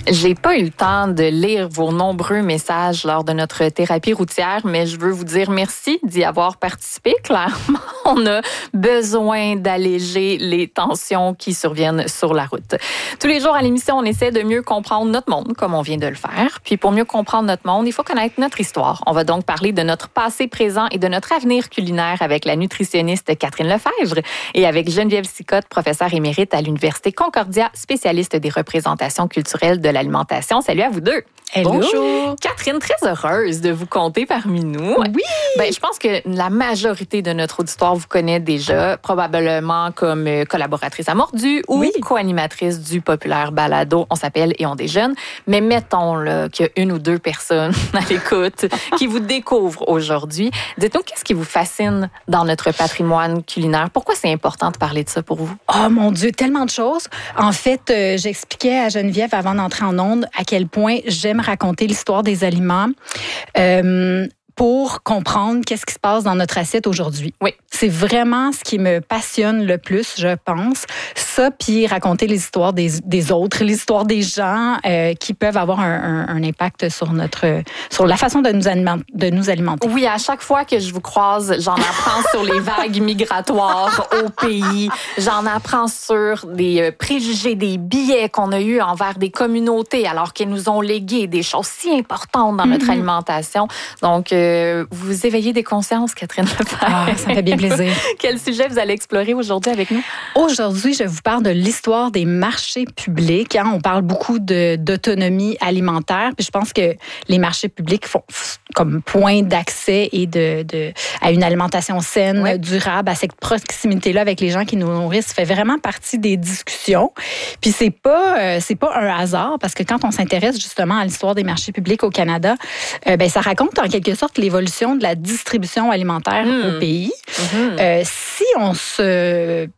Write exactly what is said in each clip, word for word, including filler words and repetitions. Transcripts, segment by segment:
J'ai pas eu le temps de lire vos nombreux messages lors de notre thérapie routière, mais je veux vous dire merci d'y avoir participé. Clairement, on a besoin d'alléger les tensions qui surviennent sur la route. Tous les jours à l'émission, on essaie de mieux comprendre notre monde, comme on vient de le faire. Puis pour mieux comprendre notre monde, il faut connaître notre histoire. On va donc parler de notre passé, présent et de notre avenir culinaire avec la nutritionniste Catherine Lefebvre et avec Geneviève Sicotte, professeure émérite à l'Université Concordia, spécialiste des représentations culturelles de l'alimentation. Salut à vous deux. Hello. Bonjour. Catherine, très heureuse de vous compter parmi nous. Oui. Ben, je pense que la majorité de notre auditoire vous connaît déjà, probablement comme collaboratrice à Mordu ou oui. co-animatrice du populaire balado On s'appelle et on déjeune. Mais mettons là, qu'il y a une ou deux personnes à l'écoute qui vous découvrent aujourd'hui. Dites-nous, qu'est-ce qui vous fascine dans notre patrimoine culinaire? Pourquoi c'est important de parler de ça pour vous? Oh mon Dieu, tellement de choses. En fait, euh, j'expliquais à Geneviève avant d'entrer en onde à quel point j'aime raconter l'histoire des aliments. Euh, pour comprendre qu'est-ce qui se passe dans notre assiette aujourd'hui. Oui. C'est vraiment ce qui me passionne le plus, je pense. Ça, puis raconter les histoires des, des autres, l'histoire des gens euh, qui peuvent avoir un, un, un impact sur notre, sur la façon de nous, aliment, de nous alimenter. Oui, à chaque fois que je vous croise, j'en apprends sur les vagues migratoires au pays. J'en apprends sur des préjugés, des biais qu'on a eus envers des communautés alors qu'elles nous ont légué des choses si importantes dans notre mm-hmm. alimentation. Donc, euh, vous éveillez des consciences, Catherine Lefebvre. Ah, ça me fait bien plaisir. Quel sujet vous allez explorer aujourd'hui avec nous? Aujourd'hui, je vous parle de l'histoire des marchés publics. Hein? On parle beaucoup de, d'autonomie alimentaire. Puis je pense que les marchés publics font comme point d'accès et de, de, à une alimentation saine, ouais. durable, à cette proximité-là avec les gens qui nous nourrissent, fait vraiment partie des discussions. Puis c'est pas, euh, c'est pas un hasard, parce que quand on s'intéresse justement à l'histoire des marchés publics au Canada, euh, ben, ça raconte en quelque sorte l'évolution de la distribution alimentaire mmh. au pays. Mmh. Euh, si on se...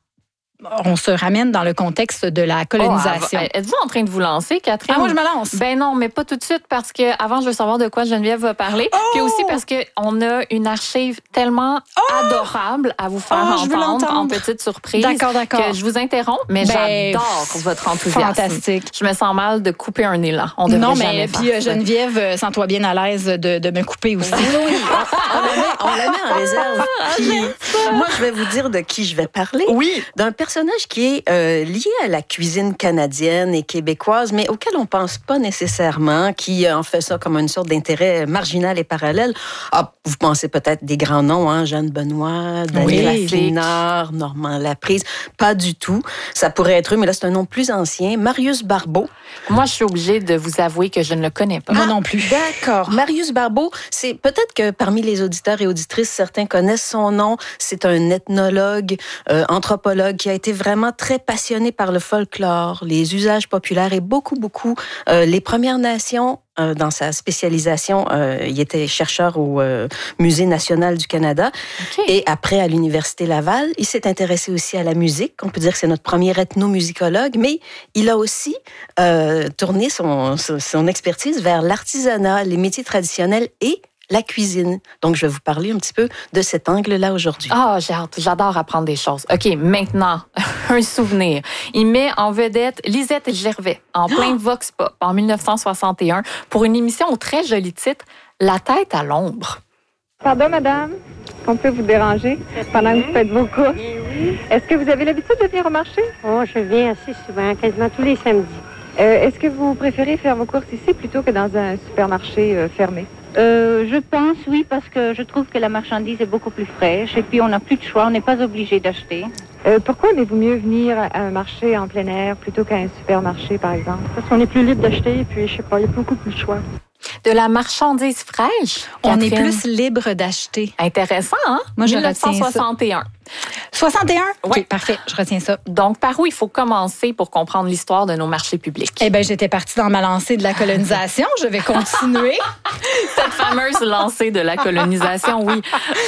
On se ramène dans le contexte de la colonisation. Oh, êtes-vous en train de vous lancer, Catherine? Ah, moi, je me lance. Ben non, mais pas tout de suite, parce que avant, je veux savoir de quoi Geneviève va parler. Oh! Puis aussi parce qu'on a une archive tellement oh! adorable à vous faire oh, entendre en petite surprise. D'accord, d'accord. Que je vous interromps, mais ben, j'adore votre enthousiasme. Fantastique. Je me sens mal de couper un élan. On non, mais puis euh, Geneviève, sens-toi bien à l'aise de, de me couper aussi. Oui, oui. on, la met, on la met en réserve. Puis, moi, je vais vous dire de qui je vais parler. Oui. D'un personnage qui est euh, lié à la cuisine canadienne et québécoise, mais auquel on pense pas nécessairement, qui en fait ça comme une sorte d'intérêt marginal et parallèle. Ah, vous pensez peut-être des grands noms, hein, Jeanne Benoît, Daniel oui, Raffinard, Normand Laprise. Pas du tout. Ça pourrait être eux, mais là, c'est un nom plus ancien. Marius Barbeau. Moi, je suis obligée de vous avouer que je ne le connais pas. Moi non plus. D'accord. Marius Barbeau, c'est peut-être que parmi les auditeurs et auditrices, certains connaissent son nom. C'est un ethnologue, euh, anthropologue qui a été vraiment très passionné par le folklore, les usages populaires et beaucoup, beaucoup euh, les Premières Nations. Euh, dans sa spécialisation, euh, il était chercheur au euh, Musée national du Canada. Okay. Et après, à l'Université Laval, il s'est intéressé aussi à la musique. On peut dire que c'est notre premier ethnomusicologue, mais il a aussi euh, tourné son, son expertise vers l'artisanat, les métiers traditionnels et la cuisine. Donc, je vais vous parler un petit peu de cet angle-là aujourd'hui. Ah, oh, j'ai hâte. J'adore apprendre des choses. OK, maintenant, un souvenir. Il met en vedette Lisette Gervais en plein oh! Vox Pop en dix-neuf cent soixante et un pour une émission au très joli titre « La tête à l'ombre ». Pardon, madame, on peut vous déranger pendant que vous faites vos courses. Est-ce que vous avez l'habitude de venir au marché? Oh, je viens assez souvent, quasiment tous les samedis. Euh, est-ce que vous préférez faire vos courses ici plutôt que dans un supermarché euh, fermé? Euh, je pense, oui, parce que je trouve que la marchandise est beaucoup plus fraîche et puis on n'a plus de choix, on n'est pas obligé d'acheter. Euh, pourquoi aimez-vous mieux venir à un marché en plein air plutôt qu'à un supermarché, par exemple? Parce qu'on est plus libre d'acheter et puis, je sais pas, il y a beaucoup plus de choix. De la marchandise fraîche, on Catherine. est plus libre d'acheter. Intéressant, hein? Moi, je dix-neuf cent soixante et un. soixante et un? Oui. OK, parfait, je retiens ça. Donc, par où il faut commencer pour comprendre l'histoire de nos marchés publics? Eh bien, j'étais partie dans ma lancée de la colonisation. Je vais continuer. Cette fameuse lancée de la colonisation, oui.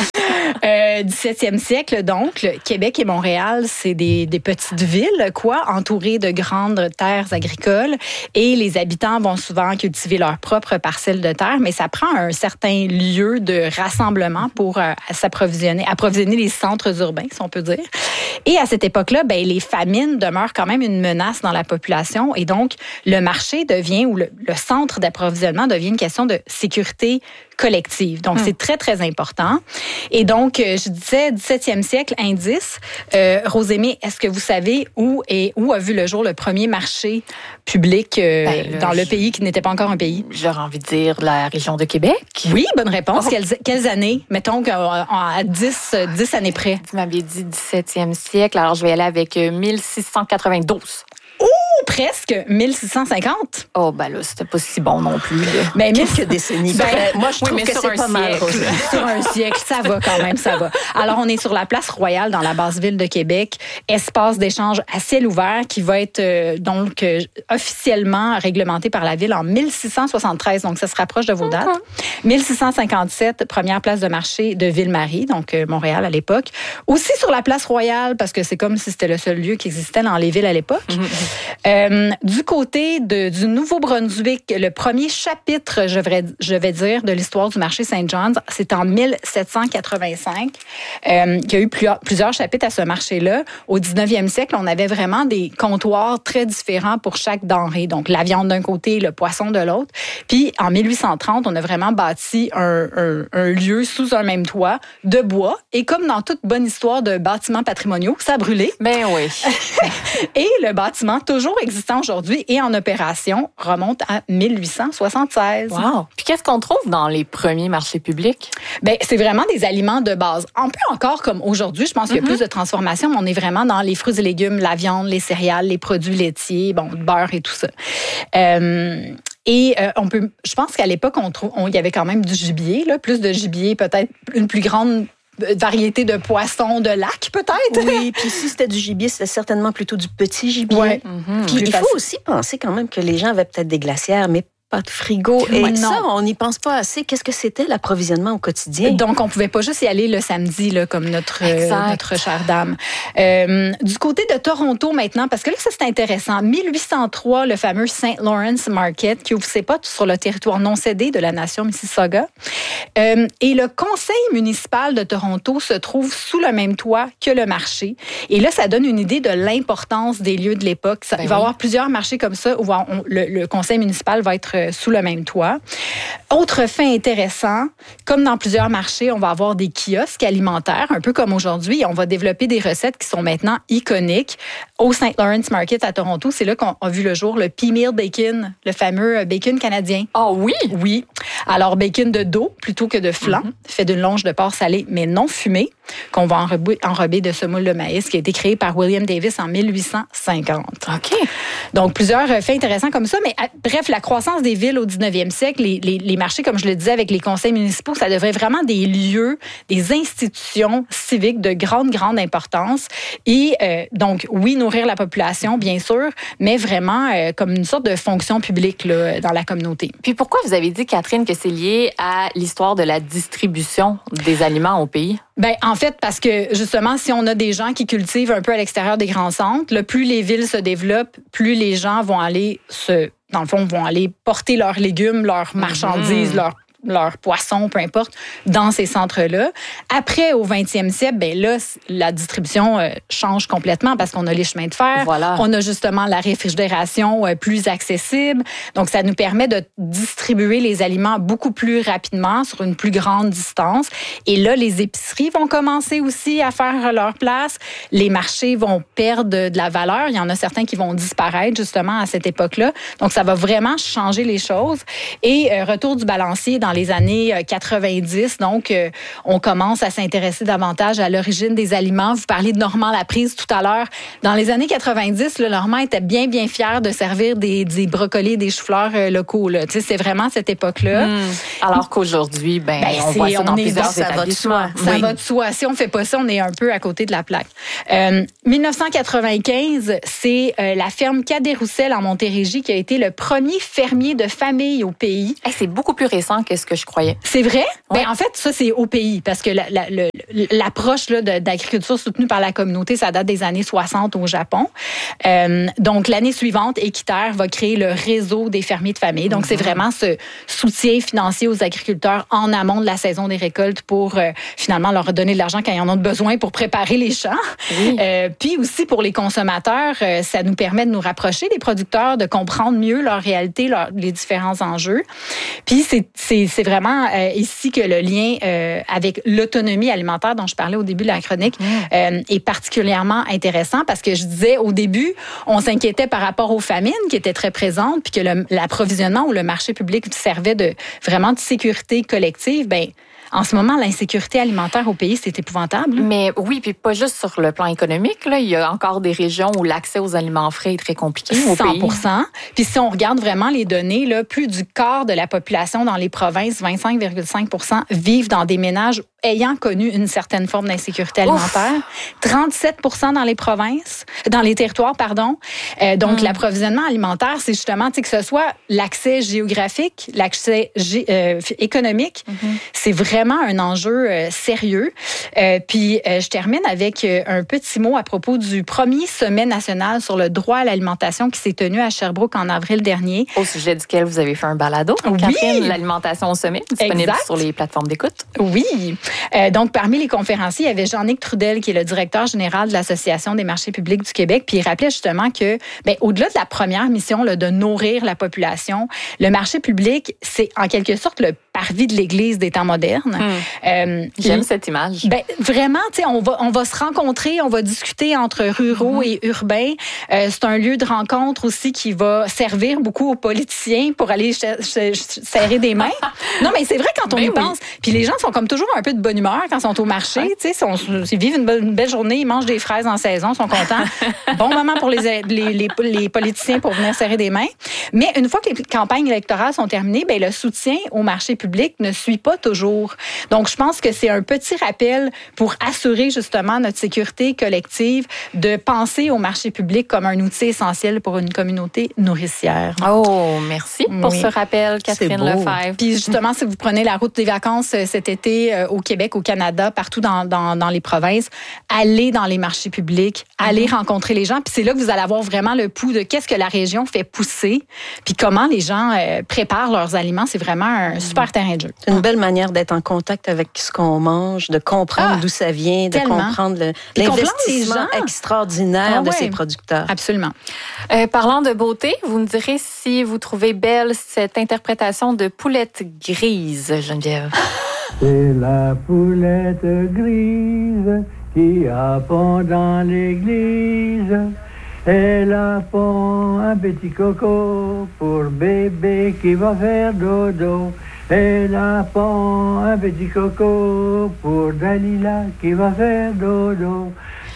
euh, dix-septième siècle, donc, le Québec et Montréal, c'est des, des petites villes, quoi, entourées de grandes terres agricoles. Et les habitants vont souvent cultiver leurs propres parcelles de terre, mais ça prend un certain lieu de rassemblement pour euh, s'approvisionner, approvisionner les centres urbains, si on peut dire. Et à cette époque-là, ben, les famines demeurent quand même une menace dans la population. Et donc, le marché devient, ou le, le centre d'approvisionnement devient une question de sécurité collective. Donc, hum. c'est très, très important. Et donc, je disais dix-septième siècle, indice. Euh, Rosémie, est-ce que vous savez où et où a vu le jour le premier marché public euh, ben, là, dans le pays qui n'était pas encore un pays? J'aurais envie de dire la région de Québec. Oui, bonne réponse. Oh. Quelles, quelles années? Mettons à dix, dix années près. Vous m'aviez dit dix-septième siècle, alors je vais aller avec mille six cent quatre-vingt-douze. Oh, presque mille six cent cinquante. Oh, ben là, c'était pas si bon non plus. Mais ben, quelques décennies. Ben, moi, je trouve oui, que c'est pas mal. Sur un siècle, ça va quand même, ça va. Alors, on est sur la place Royale dans la basse ville de Québec, espace d'échange à ciel ouvert qui va être euh, donc euh, officiellement réglementé par la ville en mille six cent soixante-treize. Donc, ça se rapproche de vos dates. Mm-hmm. mille six cent cinquante-sept, première place de marché de Ville-Marie, donc euh, Montréal à l'époque. Aussi sur la place Royale, parce que c'est comme si c'était le seul lieu qui existait dans les villes à l'époque. Mm-hmm. Euh, du côté de, du Nouveau-Brunswick, le premier chapitre, je vais, je vais dire, de l'histoire du marché Saint-John's, c'est en mille sept cent quatre-vingt-cinq. Euh, il y a eu plusieurs, plusieurs chapitres à ce marché-là. Au dix-neuvième siècle, on avait vraiment des comptoirs très différents pour chaque denrée. Donc, la viande d'un côté, le poisson de l'autre. Puis, en mille huit cent trente, on a vraiment bâti un, un, un lieu sous un même toit de bois. Et comme dans toute bonne histoire de bâtiments patrimoniaux, ça a brûlé. Ben oui. Et le bâtiment, toujours existant aujourd'hui et en opération, remonte à mille huit cent soixante-seize. Wow! Puis qu'est-ce qu'on trouve dans les premiers marchés publics? Bien, c'est vraiment des aliments de base. Un peu encore comme aujourd'hui, je pense qu'il y a mm-hmm. plus de transformation, mais on est vraiment dans les fruits et légumes, la viande, les céréales, les produits laitiers, bon, le beurre et tout ça. Euh, Et euh, on peut, je pense qu'à l'époque, on trouve, on, il y avait quand même du gibier, là, plus de gibier, peut-être une plus grande variété de poissons de lac, peut-être. Oui, puis si c'était du gibier, c'était certainement plutôt du petit gibier. Ouais. Mm-hmm. Puis il faut aussi penser quand même que les gens avaient peut-être des glacières, mais pas de frigo. Et ouais, ça, on n'y pense pas assez. Qu'est-ce que c'était l'approvisionnement au quotidien? Donc, on pouvait pas juste y aller le samedi, là, comme notre, euh, notre chère dame. Euh, du côté de Toronto maintenant, parce que là, ça, c'est intéressant. mille huit cent trois, le fameux Saint Lawrence Market, qui ouvre ses portes sur le territoire non cédé de la nation Mississauga. Euh, et le conseil municipal de Toronto se trouve sous le même toit que le marché. Et là, ça donne une idée de l'importance des lieux de l'époque. Ça, ben il va y oui. avoir plusieurs marchés comme ça où on, le, le conseil municipal va être sous le même toit. Autre fait intéressant, comme dans plusieurs marchés, on va avoir des kiosques alimentaires, un peu comme aujourd'hui. On va développer des recettes qui sont maintenant iconiques. Au Saint Lawrence Market à Toronto, c'est là qu'on a vu le jour le P-Meal Bacon, le fameux bacon canadien. Ah oh, oui? Oui. Alors, bacon de dos plutôt que de flan, mm-hmm. fait d'une longe de porc salé, mais non fumée, qu'on va enrober, enrober de semoule de maïs, qui a été créé par William Davis en mille huit cent cinquante. OK. Donc, plusieurs faits intéressants comme ça. Mais bref, la croissance des villes au dix-neuvième siècle, les, les, les marchés, comme je le disais, avec les conseils municipaux, ça devrait vraiment des lieux, des institutions civiques de grande, grande importance. Et euh, donc, oui, nourrir la population, bien sûr, mais vraiment euh, comme une sorte de fonction publique là, dans la communauté. Puis pourquoi vous avez dit, Catherine, que c'est lié à l'histoire de la distribution des aliments au pays? Ben, en fait, parce que justement, si on a des gens qui cultivent un peu à l'extérieur des grands centres, là, plus les villes se développent, plus les gens vont aller se, dans le fond, vont aller porter leurs légumes, leurs marchandises, mmh. leurs leurs poissons, peu importe, dans ces centres-là. Après, au vingtième siècle, ben là, la distribution euh, change complètement parce qu'on a les chemins de fer, voilà. On a justement la réfrigération euh, plus accessible. Donc, ça nous permet de distribuer les aliments beaucoup plus rapidement sur une plus grande distance. Et là, les épiceries vont commencer aussi à faire leur place. Les marchés vont perdre de la valeur. Il y en a certains qui vont disparaître justement à cette époque-là. Donc, ça va vraiment changer les choses. Et euh, retour du balancier dans les années quatre-vingt-dix. Donc, euh, on commence à s'intéresser davantage à l'origine des aliments. Vous parliez de Normand Laprise tout à l'heure. Dans les années quatre-vingt-dix, le Normand était bien, bien fier de servir des, des brocolis et des choux-fleurs euh, locaux. Là. Tu sais, c'est vraiment cette époque-là. Mmh. Alors qu'aujourd'hui, ben, ben on voit ça dans plusieurs ça va de soi. Ça oui. va de soi. Si on ne fait pas ça, on est un peu à côté de la plaque. Euh, dix-neuf cent quatre-vingt-quinze, c'est euh, la ferme Cadet-Roussel en Montérégie qui a été le premier fermier de famille au pays. Hey, c'est beaucoup plus récent que ce que je croyais. C'est vrai? Ouais. Ben, en fait, ça, c'est au pays, parce que la, la, le, l'approche là, de, d'agriculture soutenue par la communauté, ça date des années soixante au Japon. Euh, donc, l'année suivante, Équiterre va créer le réseau des fermiers de famille. Donc, mm-hmm. c'est vraiment ce soutien financier aux agriculteurs en amont de la saison des récoltes pour euh, finalement leur donner de l'argent quand ils en ont besoin pour préparer les champs. Oui. Euh, puis aussi, pour les consommateurs, euh, ça nous permet de nous rapprocher des producteurs, de comprendre mieux leur réalité, leur, les différents enjeux. Puis, c'est, c'est, c'est vraiment euh, ici que le lien euh, avec l'autonomie alimentaire dont je parlais au début de la chronique mmh. euh, est particulièrement intéressant parce que je disais au début, on s'inquiétait par rapport aux famines qui étaient très présentes puis que le, l'approvisionnement ou le marché public servait de vraiment de sécurité collective. Ben en ce moment, l'insécurité alimentaire au pays, c'est épouvantable. Mais oui, puis pas juste sur le plan économique. Là, il y a encore des régions où l'accès aux aliments frais est très compliqué au cent pour cent. Pays. Puis si on regarde vraiment les données, là, plus du quart de la population dans les provinces, vingt-cinq virgule cinq pour cent, vivent dans des ménages ayant connu une certaine forme d'insécurité alimentaire. Ouf. trente-sept pour cent dans les provinces, dans les territoires, pardon. Euh, donc, hum. l'approvisionnement alimentaire, c'est justement, tu sais, que ce soit l'accès géographique, l'accès gé- euh, économique, hum. c'est vraiment un enjeu euh, sérieux. Euh, puis, euh, je termine avec euh, un petit mot à propos du premier sommet national sur le droit à l'alimentation qui s'est tenu à Sherbrooke en avril dernier. Au sujet duquel vous avez fait un balado, oui. Catherine, l'alimentation au sommet, disponible exact. Sur les plateformes d'écoute. Oui. Euh, donc, parmi les conférenciers, il y avait Jean-Nic Trudel, qui est le directeur général de l'Association des marchés publics du Québec. Puis, il rappelait justement que, ben, au-delà de la première mission là, de nourrir la population, le marché public, c'est en quelque sorte le parvis de l'Église des temps modernes. Hum. Euh, J'aime il, cette image. Ben, vraiment, tu sais, on va, on va se rencontrer, on va discuter entre ruraux mm-hmm. et urbains. Euh, c'est un lieu de rencontre aussi qui va servir beaucoup aux politiciens pour aller ch- ch- ch- serrer des mains. Non, mais c'est vrai quand on ben y oui. pense. Puis les gens sont comme toujours un peu de bonne humeur quand ils sont au marché. Ouais. Tu sais, ils vivent une, be- une belle journée, ils mangent des fraises en saison, sont contents. Bon moment pour les, les, les, les politiciens pour venir serrer des mains. Mais une fois que les campagnes électorales sont terminées, ben, le soutien au marché public ne suit pas toujours. Donc, je pense que c'est un petit rappel pour assurer justement notre sécurité collective de penser au marché public comme un outil essentiel pour une communauté nourricière. Oh, merci pour oui. ce rappel, Catherine Lefebvre. Puis justement, si vous prenez la route des vacances cet été euh, au Québec, au Canada, partout dans, dans, dans les provinces, allez dans les marchés publics, mm-hmm. allez rencontrer les gens. Puis c'est là que vous allez avoir vraiment le pouls de qu'est-ce que la région fait pousser, puis comment les gens euh, préparent leurs aliments. C'est vraiment un super terrain de jeu. C'est une belle manière d'être en contact avec ce qu'on mange, de comprendre ah, d'où ça vient, de tellement. comprendre le, l'investissement extraordinaire ah, ouais. de ces producteurs. Absolument. Euh, parlant de beauté, vous me direz si vous trouvez belle cette interprétation de Poulette grise, Geneviève. C'est la poulette grise qui appond dans l'église. Elle appond un petit coco pour bébé qui va faire dodo. Elle appond un petit coco pour Dalila qui va faire dodo.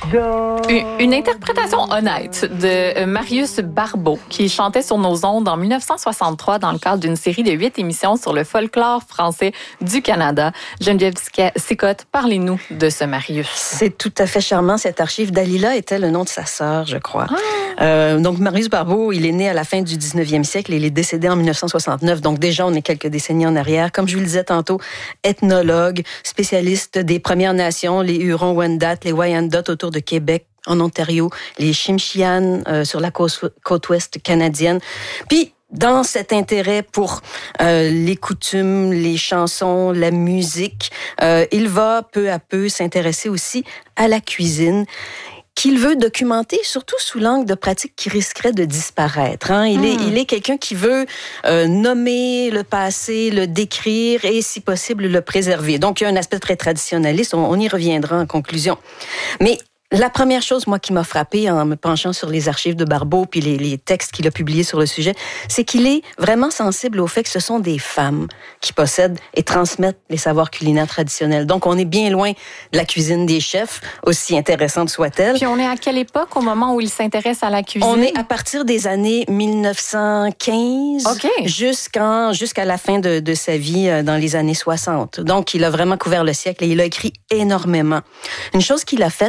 Une interprétation honnête de Marius Barbeau qui chantait sur nos ondes en dix-neuf cent soixante-trois dans le cadre d'une série de huit émissions sur le folklore français du Canada. Geneviève Sicotte, parlez-nous de ce Marius. C'est tout à fait charmant, cette archive. Dalila était le nom de sa sœur, je crois. Ah. Euh, donc, Marius Barbeau, il est né à la fin du dix-neuvième siècle et il est décédé en dix-neuf cent soixante-neuf. Donc, déjà, on est quelques décennies en arrière. Comme je vous le disais tantôt, ethnologue, spécialiste des Premières Nations, les Hurons-Wendat, les Wyandot autour de Québec, en Ontario, les Tsimshian euh, sur la côte, côte ouest canadienne. Puis, dans cet intérêt pour euh, les coutumes, les chansons, la musique, euh, il va peu à peu s'intéresser aussi à la cuisine, qu'il veut documenter, surtout sous l'angle de pratiques qui risqueraient de disparaître. Hein. Il, mmh. est, il est quelqu'un qui veut euh, nommer le passé, le décrire et, si possible, le préserver. Donc, il y a un aspect très traditionnaliste. On, on y reviendra en conclusion. Mais la première chose, moi, qui m'a frappée en me penchant sur les archives de Barbeau puis les, les textes qu'il a publiés sur le sujet, c'est qu'il est vraiment sensible au fait que ce sont des femmes qui possèdent et transmettent les savoirs culinaires traditionnels. Donc, on est bien loin de la cuisine des chefs, aussi intéressante soit-elle. Puis, on est à quelle époque au moment où il s'intéresse à la cuisine? On est à partir des années dix-neuf cent quinze okay. jusqu'en, jusqu'à la fin de, de sa vie dans les années soixante. Donc, il a vraiment couvert le siècle et il a écrit énormément. Une chose qu'il a faite, c'est que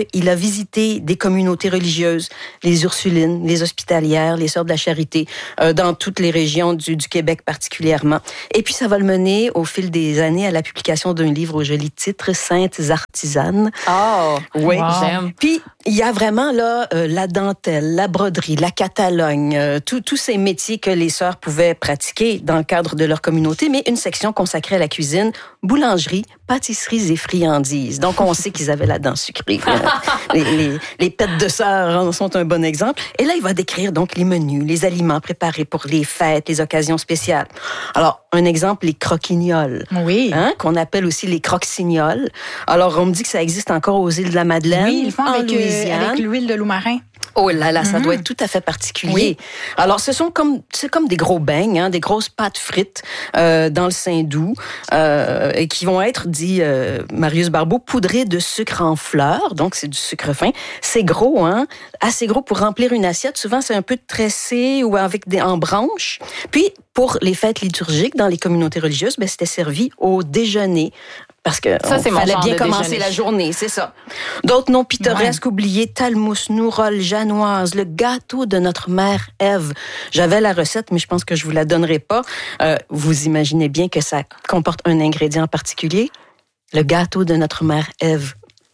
qu'il a visité des communautés religieuses, les Ursulines, les Hospitalières, les Sœurs de la Charité, euh, dans toutes les régions du, du Québec particulièrement. Et puis, ça va le mener au fil des années à la publication d'un livre au joli titre, Saintes artisanes. Oh, oui, wow. J'aime. Puis, il y a vraiment là euh, la dentelle, la broderie, la catalogne, euh, tous ces métiers que les sœurs pouvaient pratiquer dans le cadre de leur communauté, mais une section consacrée à la cuisine, boulangerie, pâtisseries et friandises. Donc, on sait qu'ils avaient la dent sucrée. les, les, les pêtes de sœurs en sont un bon exemple. Et là, il va décrire donc les menus, les aliments préparés pour les fêtes, les occasions spéciales. Alors, un exemple, les croquignoles. Oui. Hein, qu'on appelle aussi les croquignoles. Alors, on me dit que ça existe encore aux îles de la Madeleine. Oui, ils le font en avec, Louisiane. euh, avec l'huile de loup-marin. Oh là là, ça Mm-hmm. doit être tout à fait particulier. Oui. Alors, ce sont comme, c'est comme des gros beignes, hein, des grosses pâtes frites euh, dans le Saint-Doux, euh, et qui vont être, dit euh, Marius Barbeau, poudrées de sucre en fleurs. Donc, c'est du sucre fin. C'est gros, hein, assez gros pour remplir une assiette. Souvent, c'est un peu tressé ou avec des en branches. Puis, pour les fêtes liturgiques dans les communautés religieuses, ben, c'était servi au déjeuner. Parce que ça, c'est fallait mon bien de commencer déjeuner. La journée, c'est ça. D'autres noms pittoresques ouais. oubliés, Talmousse, Nourol, Janoise, le gâteau de notre mère Ève. J'avais la recette, mais je pense que je vous la donnerai pas. Euh, vous imaginez bien que ça comporte un ingrédient particulier, le gâteau de notre mère Ève.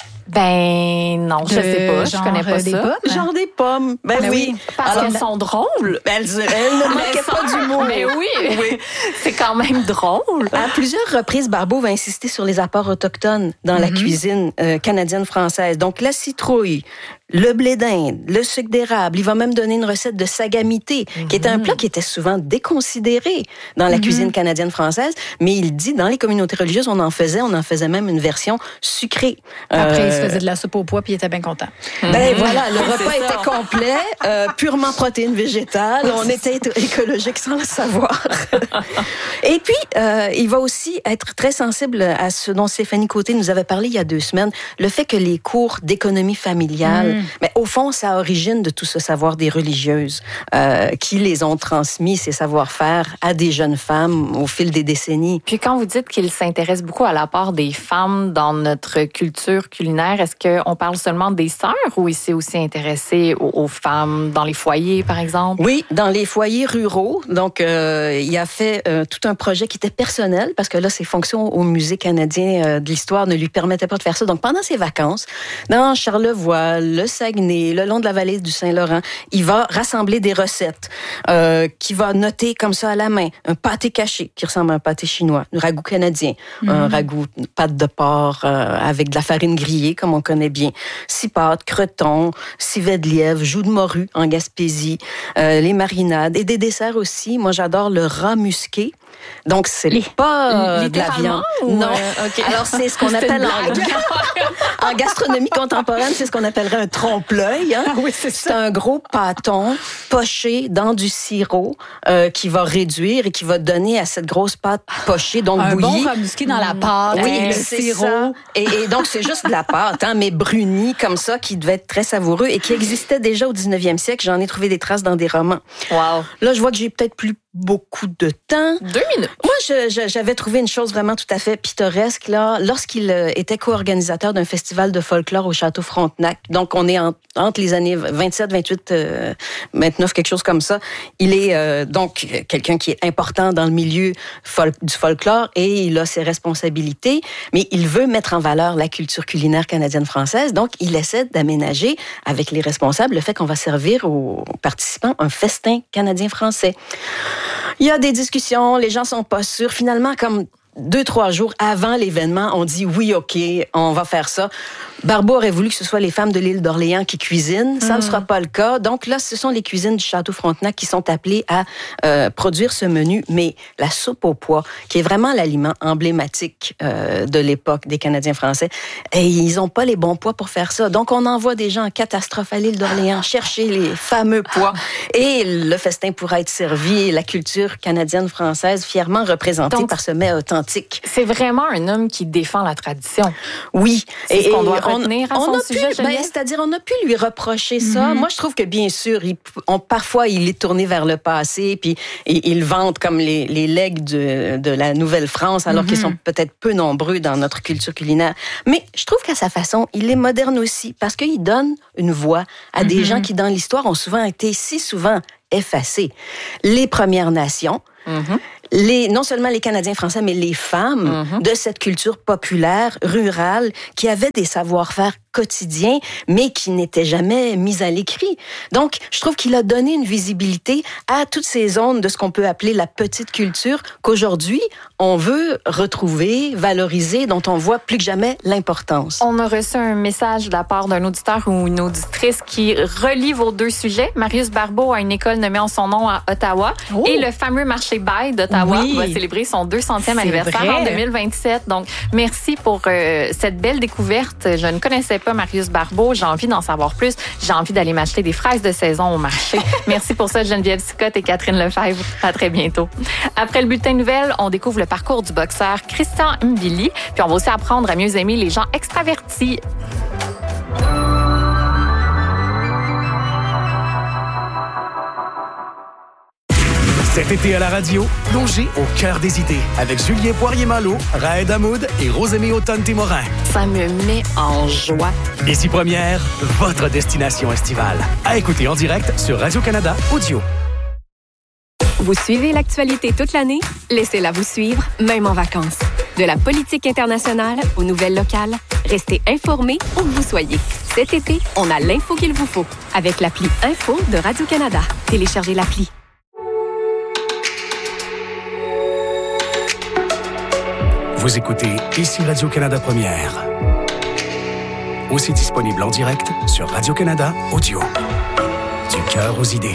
Ben non, je de, sais pas, je connais pas des ça. Pommes? Genre des pommes. Ben, ben oui. Parce Alors, qu'elles sont drôles. Elles, elles ne manquaient pas d'humour. Mais oui, oui. C'est quand même drôle. À plusieurs reprises, Barbeau va insister sur les apports autochtones dans mm-hmm. la cuisine euh, canadienne-française. Donc, la citrouille, le blé d'Inde, le sucre d'érable. Il va même donner une recette de sagamité, mm-hmm. qui était un plat qui était souvent déconsidéré dans la mm-hmm. cuisine canadienne-française. Mais il dit, dans les communautés religieuses, on en faisait, on en faisait même une version sucrée. Après, euh, il se faisait de la soupe au pois, puis il était bien content. Ben mm-hmm. voilà, le repas était complet, euh, purement protéines végétales. On était écologique sans le savoir. Et puis, euh, il va aussi être très sensible à ce dont Stéphanie Côté nous avait parlé il y a deux semaines, le fait que les cours d'économie familiale, mm. mais au fond, ça origine de tout ce savoir des religieuses euh, qui les ont transmis, ces savoir-faire, à des jeunes femmes au fil des décennies. Puis quand vous dites qu'il s'intéresse beaucoup à l'apport des femmes dans notre culture culinaire, est-ce qu'on parle seulement des sœurs ou il s'est aussi intéressé aux, aux femmes dans les foyers, par exemple? Oui, dans les foyers ruraux. Donc, euh, il a fait euh, tout un projet qui était personnel parce que là, ses fonctions au Musée canadien euh, de l'histoire ne lui permettaient pas de faire ça. Donc, pendant ses vacances, dans Charlevoix, le Saguenay, le long de la vallée du Saint-Laurent, il va rassembler des recettes euh, qu'il va noter comme ça à la main. Un pâté caché qui ressemble à un pâté chinois, un ragoût canadien, mm-hmm. un ragoût pâte de porc euh, avec de la farine grillée, comme on connaît bien, six pâtes, cretons, civet de lièvre, joues de morue en Gaspésie, euh, les marinades et des desserts aussi. Moi, j'adore le rat musqué. Donc, c'est les, pas euh, de la viande. Ou non. Euh, okay. Alors, c'est ce qu'on appelle en, en gastronomie contemporaine, c'est ce qu'on appellerait un trompe-l'œil. Hein? Ah oui, c'est, c'est un gros pâton poché dans du sirop euh, qui va réduire et qui va donner à cette grosse pâte pochée, donc un bouillie. Un bon rat musqué dans la pâte. Oui, le c'est sirop. Ça. Et, et donc, c'est juste de la pâte, hein, mais brunie comme ça, qui devait être très savoureux et qui existait déjà au dix-neuvième siècle. J'en ai trouvé des traces dans des romans. Wow. Là, je vois que j'ai peut-être plus beaucoup de temps. Deux minutes. Moi, je, je, j'avais trouvé une chose vraiment tout à fait pittoresque là, lorsqu'il était co-organisateur d'un festival de folklore au Château Frontenac. Donc, on est en, entre les années vingt-sept, vingt-huit, euh, vingt-neuf, quelque chose comme ça. Il est euh, donc quelqu'un qui est important dans le milieu fol- du folklore et il a ses responsabilités, mais il veut mettre en valeur la culture culinaire canadienne-française. Donc, il essaie d'aménager avec les responsables le fait qu'on va servir aux participants un festin canadien-français. Il y a des discussions, les gens sont pas sûrs. Finalement, comme deux, trois jours avant l'événement, on dit oui, OK, on va faire ça. Barbeau aurait voulu que ce soit les femmes de l'île d'Orléans qui cuisinent. Ça mmh. ne sera pas le cas. Donc là, ce sont les cuisines du Château Frontenac qui sont appelées à euh, produire ce menu. Mais la soupe aux pois, qui est vraiment l'aliment emblématique euh, de l'époque des Canadiens français, et ils n'ont pas les bons pois pour faire ça. Donc, on envoie des gens en catastrophe à l'île d'Orléans chercher les fameux pois. Et le festin pourra être servi. La culture canadienne-française fièrement représentée Donc, par ce mets authentique. authentique. C'est vraiment un homme qui défend la tradition. Oui. C'est et, ce qu'on doit on, retenir à on son a sujet, pu, ben, c'est-à-dire, on a pu lui reprocher ça. Mm-hmm. Moi, je trouve que, bien sûr, il, on, parfois, il est tourné vers le passé, puis et, il vante comme les, les legs de, de la Nouvelle-France, alors mm-hmm. qu'ils sont peut-être peu nombreux dans notre culture culinaire. Mais je trouve qu'à sa façon, il est moderne aussi, parce qu'il donne une voix à mm-hmm. des gens qui, dans l'histoire, ont souvent été si souvent effacés. Les Premières Nations, mm-hmm. les, non seulement les Canadiens français, mais les femmes mm-hmm. de cette culture populaire, rurale, qui avaient des savoir-faire quotidiens, mais qui n'étaient jamais mis à l'écrit. Donc, je trouve qu'il a donné une visibilité à toutes ces zones de ce qu'on peut appeler la petite culture, qu'aujourd'hui, on veut retrouver, valoriser, dont on voit plus que jamais l'importance. On a reçu un message de la part d'un auditeur ou une auditrice qui relie vos deux sujets. Marius Barbeau a une école nommée en son nom à Ottawa oh. et le fameux marché Bail d'Ottawa oui. va célébrer son deux centième anniversaire vrai. en deux mille vingt-sept. Donc, merci pour euh, cette belle découverte. Je ne connaissais pas Marius Barbeau. J'ai envie d'en savoir plus. J'ai envie d'aller m'acheter des fraises de saison au marché. Merci pour ça, Geneviève Sicotte et Catherine Lefebvre. À très bientôt. Après le bulletin de nouvelles, on découvre le parcours du boxeur Christian Mbili. Puis on va aussi apprendre à mieux aimer les gens extravertis. Cet été à la radio, plongez au cœur des idées avec Julien Poirier-Malo, Raed Hamoud et Rosémie Automne-Témorin. Ça me met en joie. Ici Première, votre destination estivale. À écouter en direct sur Radio-Canada Audio. Vous suivez l'actualité toute l'année? Laissez-la vous suivre, même en vacances. De la politique internationale aux nouvelles locales, restez informés où que vous soyez. Cet été, on a l'info qu'il vous faut avec l'appli Info de Radio-Canada. Téléchargez l'appli. Vous écoutez ici Radio-Canada Première. Aussi disponible en direct sur Radio-Canada Audio. Du cœur aux idées.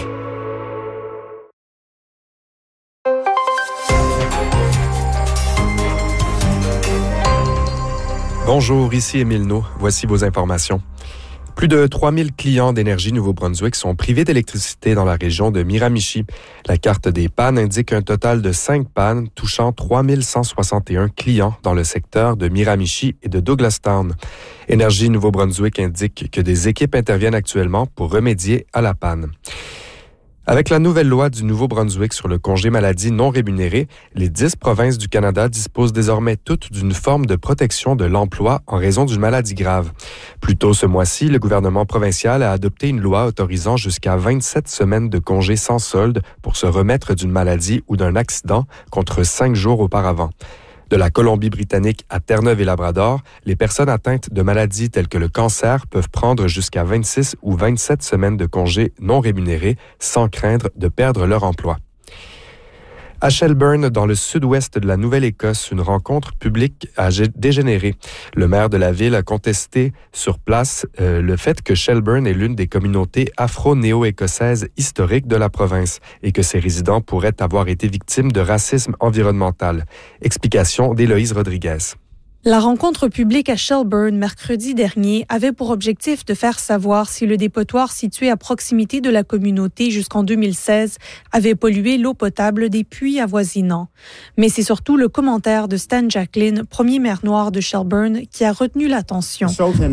Bonjour, ici Émile Naud. Voici vos informations. Plus de trois mille clients d'Énergie Nouveau-Brunswick sont privés d'électricité dans la région de Miramichi. La carte des pannes indique un total de cinq pannes touchant trois mille cent soixante et un clients dans le secteur de Miramichi et de Douglastown. Énergie Nouveau-Brunswick indique que des équipes interviennent actuellement pour remédier à la panne. Avec la nouvelle loi du Nouveau-Brunswick sur le congé maladie non rémunéré, les dix provinces du Canada disposent désormais toutes d'une forme de protection de l'emploi en raison d'une maladie grave. Plus tôt ce mois-ci, le gouvernement provincial a adopté une loi autorisant jusqu'à vingt-sept semaines de congé sans solde pour se remettre d'une maladie ou d'un accident contre cinq jours auparavant. De la Colombie-Britannique à Terre-Neuve et Labrador, les personnes atteintes de maladies telles que le cancer peuvent prendre jusqu'à vingt-six ou vingt-sept semaines de congés non rémunérés sans craindre de perdre leur emploi. À Shelburne, dans le sud-ouest de la Nouvelle-Écosse, une rencontre publique a dégénéré. Le maire de la ville a contesté sur place euh, le fait que Shelburne est l'une des communautés afro-néo-écossaises historiques de la province et que ses résidents pourraient avoir été victimes de racisme environnemental. Explication d'Héloïse Rodriguez. La rencontre publique à Shelburne mercredi dernier avait pour objectif de faire savoir si le dépotoir situé à proximité de la communauté jusqu'en deux mille seize avait pollué l'eau potable des puits avoisinants. Mais c'est surtout le commentaire de Stan Jacklin, premier maire noir de Shelburne, qui a retenu l'attention.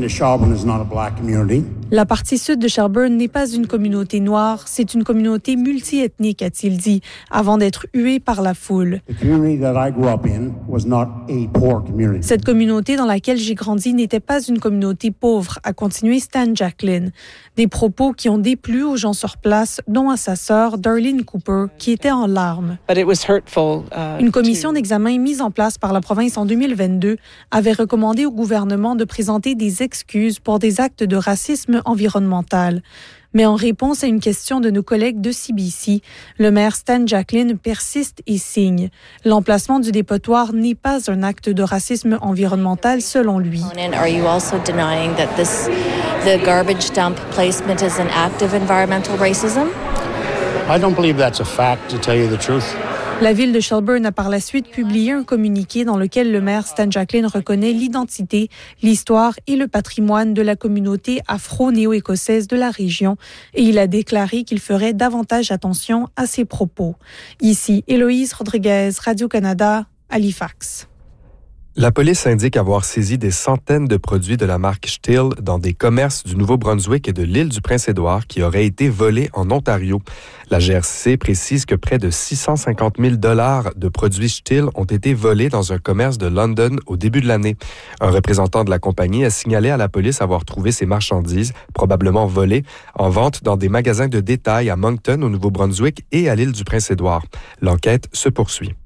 La partie sud de Shelburne n'est pas une communauté noire, c'est une communauté multiethnique, a-t-il dit, avant d'être hué par la foule. Cette communauté dans laquelle j'ai grandi n'était pas une communauté pauvre, a continué Stan Jacklin. Des propos qui ont déplu aux gens sur place, dont à sa sœur, Darlene Cooper, qui était en larmes. Une commission d'examen mise en place par la province en deux mille vingt-deux avait recommandé au gouvernement de présenter des excuses pour des actes de racisme environnemental. Mais en réponse à une question de nos collègues de C B C, le maire Stan Jacklin persiste et signe. L'emplacement du dépotoir n'est pas un acte de racisme environnemental selon lui. Are you also denying that this, the garbage dump placement is an act of environmental racism? I don't believe that's a fact, to tell you the truth. La ville de Shelburne a par la suite publié un communiqué dans lequel le maire Stan Jacklin reconnaît l'identité, l'histoire et le patrimoine de la communauté afro-néo-écossaise de la région et il a déclaré qu'il ferait davantage attention à ses propos. Ici, Héloïse Rodriguez, Radio-Canada, Halifax. La police indique avoir saisi des centaines de produits de la marque Stihl dans des commerces du Nouveau-Brunswick et de l'île du Prince-Édouard qui auraient été volés en Ontario. La G R C précise que près de six cent cinquante mille dollars de produits Stihl ont été volés dans un commerce de London au début de l'année. Un représentant de la compagnie a signalé à la police avoir trouvé ces marchandises, probablement volées, en vente dans des magasins de détail à Moncton au Nouveau-Brunswick et à l'île du Prince-Édouard. L'enquête se poursuit.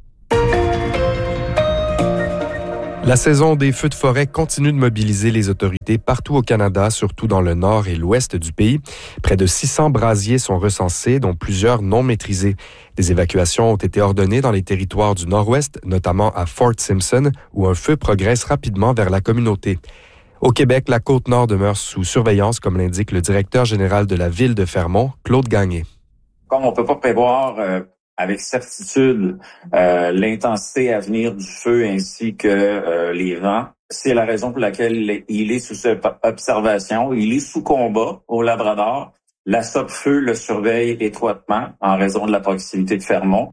La saison des feux de forêt continue de mobiliser les autorités partout au Canada, surtout dans le nord et l'ouest du pays. Près de six cents brasiers sont recensés, dont plusieurs non maîtrisés. Des évacuations ont été ordonnées dans les territoires du nord-ouest, notamment à Fort Simpson, où un feu progresse rapidement vers la communauté. Au Québec, la Côte-Nord demeure sous surveillance, comme l'indique le directeur général de la ville de Fermont, Claude Gagné. Comme on ne peut pas prévoir euh, avec certitude euh, l'intensité à venir du feu ainsi que euh, les vents, c'est la raison pour laquelle il est sous observation. Il est sous combat au Labrador. La Sopfeu le surveille étroitement en raison de la proximité de Fermont.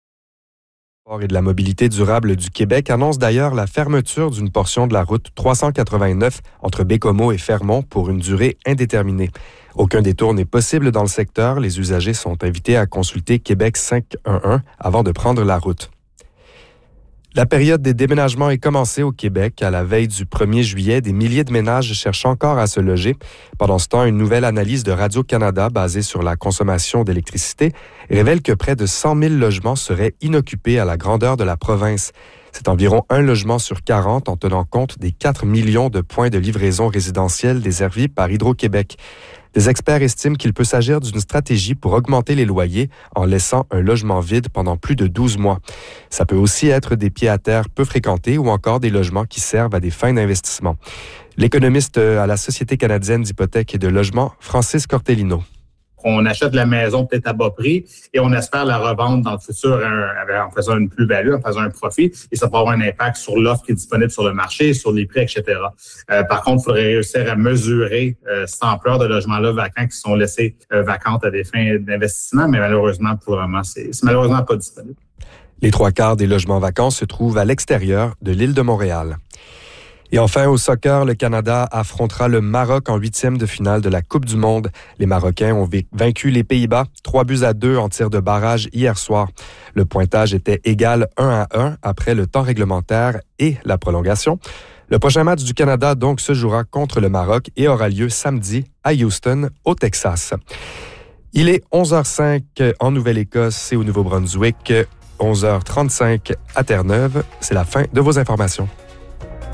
Et de la mobilité durable du Québec annonce d'ailleurs la fermeture d'une portion de la route trois cent quatre-vingt-neuf entre Bécomo et Fermont pour une durée indéterminée. Aucun détour n'est possible dans le secteur. Les usagers sont invités à consulter Québec cinq un un avant de prendre la route. La période des déménagements est commencée au Québec. À la veille du premier juillet, des milliers de ménages cherchent encore à se loger. Pendant ce temps, une nouvelle analyse de Radio-Canada basée sur la consommation d'électricité révèle que près de cent mille logements seraient inoccupés à la grandeur de la province. C'est environ un logement sur quarante en tenant compte des quatre millions de points de livraison résidentiels desservis par Hydro-Québec. Des experts estiment qu'il peut s'agir d'une stratégie pour augmenter les loyers en laissant un logement vide pendant plus de douze mois. Ça peut aussi être des pieds-à-terre peu fréquentés ou encore des logements qui servent à des fins d'investissement. L'économiste à la Société canadienne d'hypothèques et de logement, Francis Cortellino. On achète la maison peut-être à bas prix et on espère la revendre dans le futur en faisant une plus-value, en faisant un profit. Et ça peut avoir un impact sur l'offre qui est disponible sur le marché, sur les prix, et cetera. Euh, par contre, il faudrait réussir à mesurer euh, cette ampleur de logements-là vacants qui sont laissés euh, vacantes à des fins d'investissement, mais malheureusement, pour le moment, c'est, c'est malheureusement pas disponible. Les trois quarts des logements vacants se trouvent à l'extérieur de l'île de Montréal. Et enfin, au soccer, le Canada affrontera le Maroc en huitième de finale de la Coupe du Monde. Les Marocains ont vaincu les Pays-Bas, trois buts à deux en tir de barrage hier soir. Le pointage était égal un à un après le temps réglementaire et la prolongation. Le prochain match du Canada, donc, se jouera contre le Maroc et aura lieu samedi à Houston, au Texas. Il est onze heures cinq en Nouvelle-Écosse et au Nouveau-Brunswick, onze heures trente-cinq à Terre-Neuve. C'est la fin de vos informations.